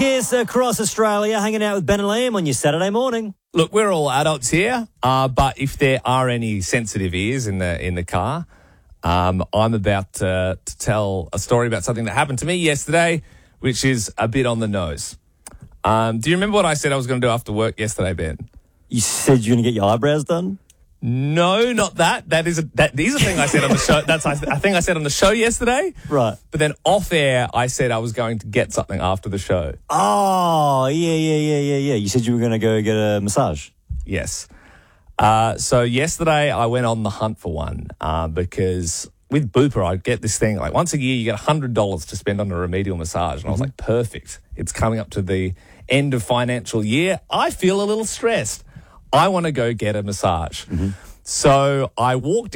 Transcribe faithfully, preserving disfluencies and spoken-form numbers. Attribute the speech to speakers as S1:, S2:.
S1: Kiss across Australia, hanging out with Ben and Liam on your Saturday morning.
S2: Look, we're all adults here, uh, but if there are any sensitive ears in the in the car, um, I'm about to, to tell a story about something that happened to me yesterday, which is a bit on the nose. Um, do you remember what I said I was going to do after work yesterday, Ben?
S1: You said you're going to get your eyebrows done?
S2: No, not that. That is a, that is a thing I said on the show. That's I, I think I said on the show yesterday.
S1: Right.
S2: But then off air, I said I was going to get something after the show.
S1: Oh, yeah, yeah, yeah, yeah, yeah. You said you were going to go get a massage.
S2: Yes. Uh, so yesterday I went on the hunt for one uh, because with Bupa I'd get this thing, like once a year you get one hundred dollars to spend on a remedial massage. And mm-hmm. I was like, perfect. It's coming up to the end of financial year. I feel a little stressed. I want to go get a massage. Mm-hmm. So I walked